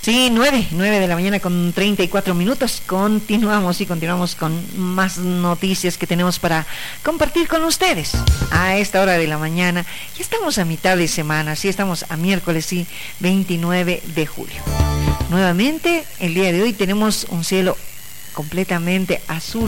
Sí, 9 de la mañana con 34 minutos. Continuamos con más noticias que tenemos para compartir con ustedes a esta hora de la mañana. Ya estamos a mitad de semana, sí, estamos a miércoles, sí, 29 de julio. Nuevamente, el día de hoy tenemos un cielo completamente azul.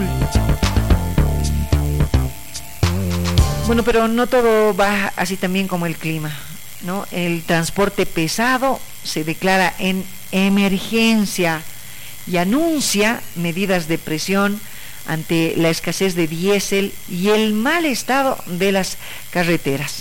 Bueno, pero no todo va así también como el clima, ¿no? El transporte pesado se declara en emergencia y anuncia medidas de presión ante la escasez de diésel y el mal estado de las carreteras.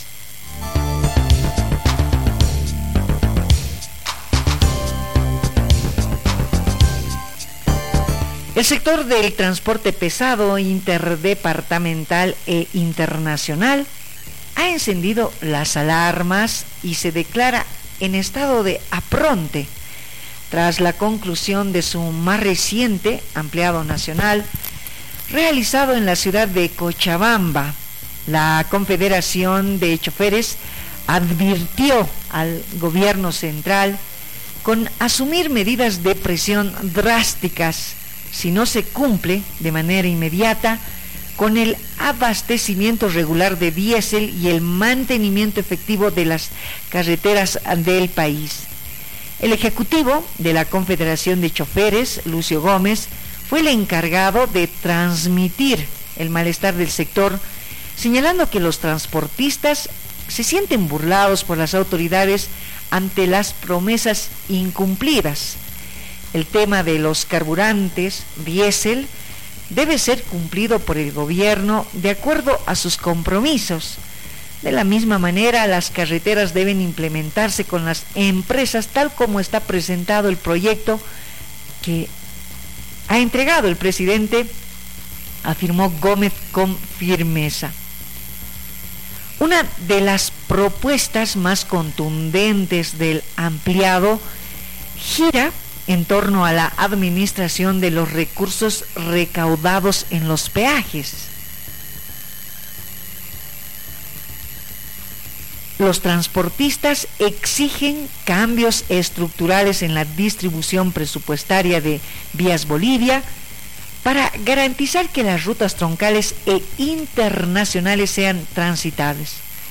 El sector del transporte pesado interdepartamental e internacional ha encendido las alarmas y se declara en estado de apronte tras la conclusión de su más reciente ampliado nacional realizado en la ciudad de Cochabamba. La Confederación de Choferes advirtió al gobierno central con asumir medidas de presión drásticas si no se cumple de manera inmediata con el abastecimiento regular de diésel y el mantenimiento efectivo de las carreteras del país. El ejecutivo de la Confederación de Choferes, Lucio Gómez, fue el encargado de transmitir el malestar del sector, señalando que los transportistas se sienten burlados por las autoridades ante las promesas incumplidas. El tema de los carburantes, diésel, debe ser cumplido por el gobierno de acuerdo a sus compromisos. De la misma manera, las carreteras deben implementarse con las empresas tal como está presentado el proyecto que ha entregado el presidente, afirmó Gómez con firmeza. Una de las propuestas más contundentes del ampliado gira en torno a la administración de los recursos recaudados en los peajes. Los transportistas exigen cambios estructurales en la distribución presupuestaria de Vías Bolivia para garantizar que las rutas troncales e internacionales sean transitables.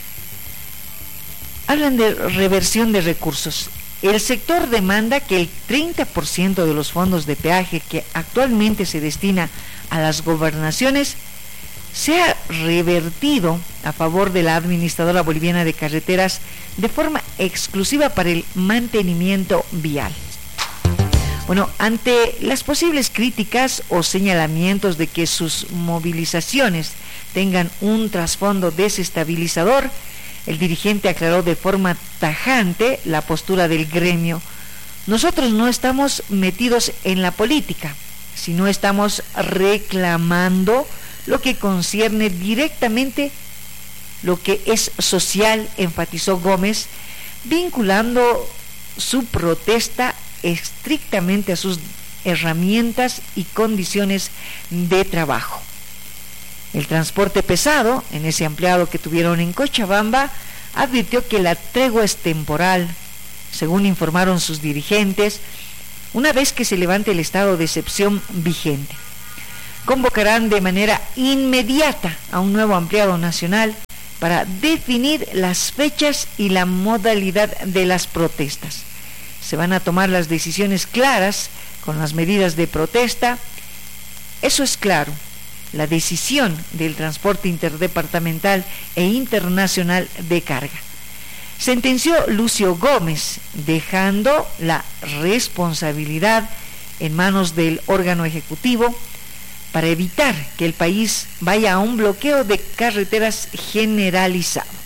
Hablan de reversión de recursos. El sector demanda que el 30% de los fondos de peaje que actualmente se destina a las gobernaciones sea revertido a favor de la Administradora Boliviana de Carreteras de forma exclusiva para el mantenimiento vial. Bueno, ante las posibles críticas o señalamientos de que sus movilizaciones tengan un trasfondo desestabilizador, el dirigente aclaró de forma tajante la postura del gremio. Nosotros no estamos metidos en la política, sino estamos reclamando lo que concierne directamente lo que es social, enfatizó Gómez, vinculando su protesta estrictamente a sus herramientas y condiciones de trabajo. El transporte pesado, en ese ampliado que tuvieron en Cochabamba, advirtió que la tregua es temporal, según informaron sus dirigentes, una vez que se levante el estado de excepción vigente. Convocarán de manera inmediata a un nuevo ampliado nacional para definir las fechas y la modalidad de las protestas. Se van a tomar las decisiones claras con las medidas de protesta. Eso es claro. La decisión del transporte interdepartamental e internacional de carga. Sentenció Lucio Gómez, dejando la responsabilidad en manos del órgano ejecutivo para evitar que el país vaya a un bloqueo de carreteras generalizado.